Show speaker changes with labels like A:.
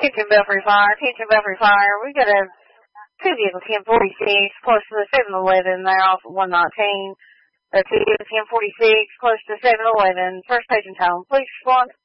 A: Attention Belfry Fire, attention Belfry Fire. We got a two vehicle 1046 close to the 7-Eleven there off of 119. 2 vehicle 1046 close to 7-Eleven. First patient home. Please respond.